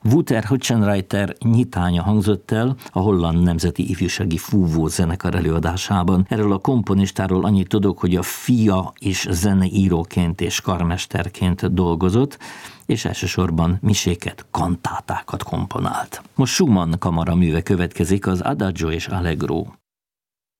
Wouter Hutchenreiter nyitánya hangzott el a Holland Nemzeti Ifjúsági Fúvó zenekar előadásában. Erről a komponistáról annyit tudok, hogy a fia is zeneíróként és karmesterként dolgozott, és elsősorban miséket, kantátákat komponált. Most Schumann kamaraműve következik, az Adagio és Allegro.